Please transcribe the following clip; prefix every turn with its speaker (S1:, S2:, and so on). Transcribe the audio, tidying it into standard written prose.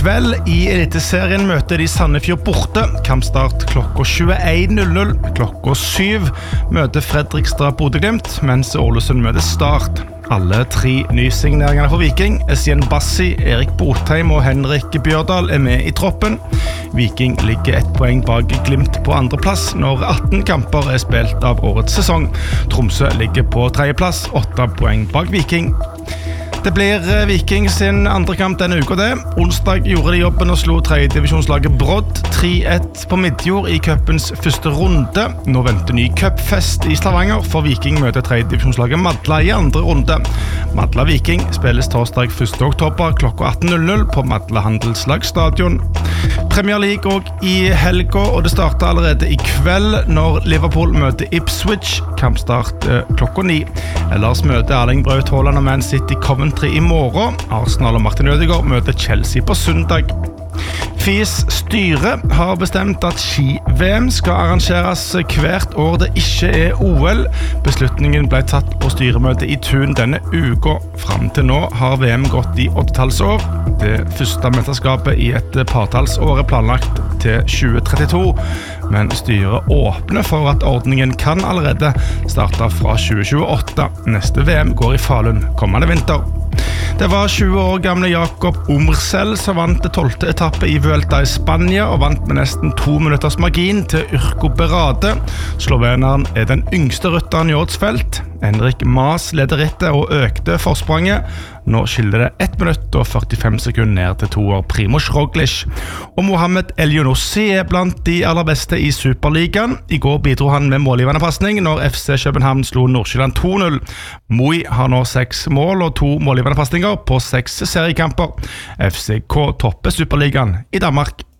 S1: kveld I Eliteserien møter de Sandefjord borte. Kampstart klokka 21:00. Klokka 7 møter Fredrikstad Bodø/Glimt, mens Ålesund møter Start. Alle 3 nysigneringene for Viking, Essien Bassi, Erik Botheim og Henrik Bjørdal med I troppen. Viking ligger 1 poeng bak Glimt på andreplass når 18 kamper spilt av årets sesong. Tromsø ligger på 3. plass, 8 poeng bak Viking. Det blir Viking sin andre kamp denne uka det. Onsdag gjorde de jobben og slo 3. divisjonslaget Brodd 3-1 på Midjord I cupens første runde. Nå venter ny cupfest I Stavanger, for Viking møter 3. divisjonslaget Madla I andre runde. Madla Viking spilles torsdag 1. oktober klokka 18:00 på Madla Handelslag stadion. Premier League og I helga, og det starter allerede I kveld når Liverpool møter Ipswich. Kampstart klokka 9. Ellers møter Erling Braut Haaland og Man City Coventry I morgen. Arsenal og Martin Ødegaard møter Chelsea på søndag. FIS styre har bestemt at ski-VM skal arrangeres hvert år det ikke OL. Beslutningen ble tatt på styremøte I Tun denne uka. Fram til nå har VM gått I 8-tallsår. Det første mesterskapet I et partallsår planlagt til 2032, men styret åpner for at ordningen kan allerede starte fra 2028. Neste VM går I Falun kommende vinter. Det var 20 år gamle Jakob Omrsel som vant det 12. etappe I Vuelta I Spania og vant med nesten 2 minutters margin til Urko Berade. Sloveneren den yngste rytteren I årets felt. Henrik Maas leder rittet og økte forspranget. Nå skiller det 1 minutt og 45 sekunder ned til 2 år Primož Roglič. Og Mohamed El-Younossi blant de aller beste I Superligaen. I går bidro han med målgivende passning når FC København slo Nordsjælland 2-0. Moi har nå 6 mål og 2 målgivende passninger på 6 seriekamper. FCK topper Superligaen I Danmark.